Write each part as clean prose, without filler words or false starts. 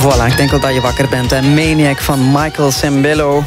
Voilà, ik denk wel dat je wakker bent. En Maniac van Michael Sembello.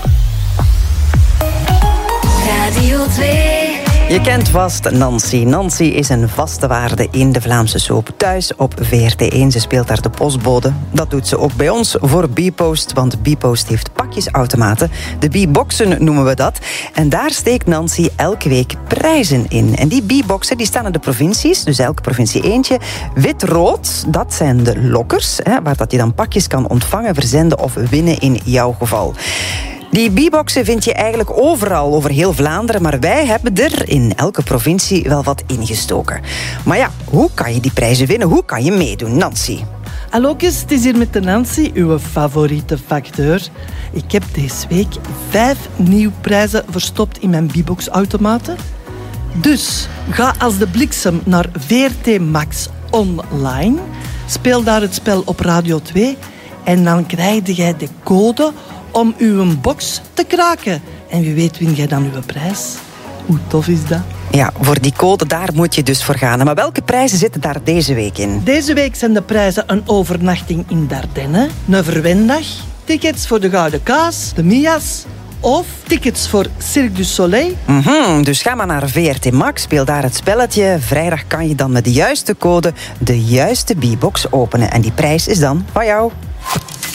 Radio 2. Je kent vast Nancy. Nancy is een vaste waarde in de Vlaamse soap. Thuis op VRT1. Ze speelt daar de postbode. Dat doet ze ook bij ons voor Bpost. Want Bpost heeft pakjesautomaten. De B-boxen noemen we dat. En daar steekt Nancy elke week prijzen in. En die B-boxen die staan in de provincies. Dus elke provincie eentje. Wit-rood, dat zijn de lokkers. Waar dat je dan pakjes kan ontvangen, verzenden of winnen in jouw geval. Die B-boxen vind je eigenlijk overal, over heel Vlaanderen. Maar wij hebben er in elke provincie wel wat ingestoken. Maar ja, hoe kan je die prijzen winnen? Hoe kan je meedoen, Nancy? Hallootjes, het is hier met de Nancy, uw favoriete facteur. Ik heb deze week 5 nieuwe prijzen verstopt in mijn B-box-automaten. Dus ga als de bliksem naar VRT Max online. Speel daar het spel op Radio 2. En dan krijg jij de code om uw box te kraken. En wie weet win jij dan uw prijs. Hoe tof is dat? Ja, voor die code, daar moet je dus voor gaan. Maar welke prijzen zitten daar deze week in? Deze week zijn de prijzen een overnachting in Dardenne, een verwendag, tickets voor de Gouden Kaas, de Mia's of tickets voor Cirque du Soleil. Dus ga maar naar VRT Max, speel daar het spelletje. Vrijdag kan je dan met de juiste code de juiste B-box openen. En die prijs is dan van jou.